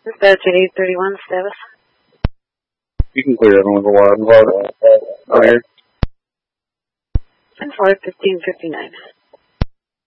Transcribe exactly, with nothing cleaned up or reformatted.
Dispatch at eight thirty-one, status. You can clear everyone with a wire and closet. Over here. ten four, fifteen fifty-nine.